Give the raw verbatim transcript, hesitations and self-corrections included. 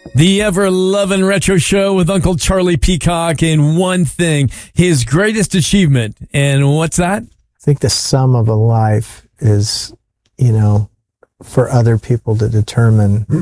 The ever-loving Retro Show with Uncle Charlie Peacock, and one thing, his greatest achievement. And what's that? I think the sum of a life is, you know, for other people to determine